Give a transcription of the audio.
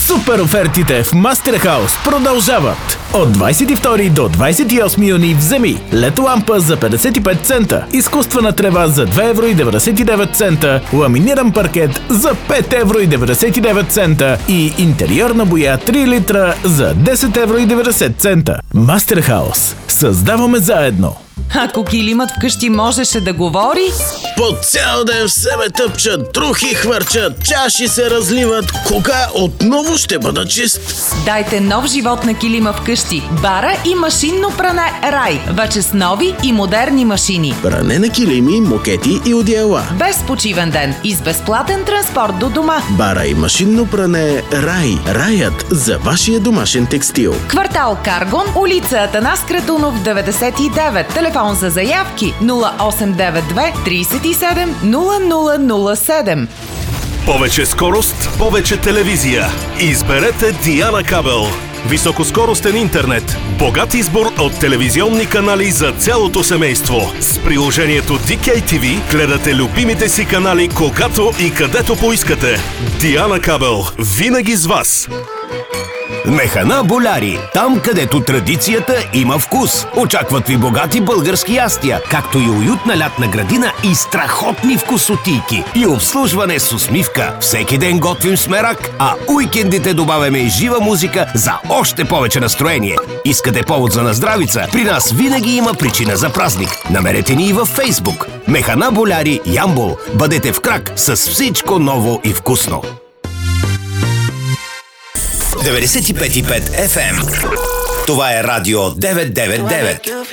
Супер офертите в Мастерхаус продължават. От 22 до 28 юни вземи LED-лампа за 55 цента, изкуствена трева за 2,99 евро, ламиниран паркет за 5,99 евро и интериорна боя 3 литра за 10,90 евро. Мастерхаус. Създаваме заедно. Ако килимът вкъщи можеше да говори... По цял ден в себе тъпчат, трухи хвърчат, чаши се разливат. Кога отново ще бъда чист? Дайте нов живот на килима вкъщи. Бара и машинно пране Рай. Вече с нови и модерни машини. Пране на килими, мокети и одеяла. Без почивен ден и с безплатен транспорт до дома. Бара и машинно пране Рай. Раят за вашия домашен текстил. Квартал Каргон, улица Атанас Кратунов, 99. Телефон за заявки 0892 37 0007. Повече скорост, повече телевизия. Изберете Диана Кабел. Високоскоростен интернет. Богат избор от телевизионни канали за цялото семейство. С приложението DKTV гледате любимите си канали когато и където поискате. Диана Кабел. Винаги с вас. Механа Боляри. Там, където традицията има вкус. Очакват ви богати български ястия, както и уютна лятна градина и страхотни вкусотийки. И обслужване с усмивка. Всеки ден готвим с мерак, а уикендите добавяме и жива музика за още повече настроение. Искате повод за наздравица? При нас винаги има причина за празник. Намерете ни и във Фейсбук. Механа Боляри Ямбол. Бъдете в крак с всичко ново и вкусно. 95,5 FM. Това е Радио 999.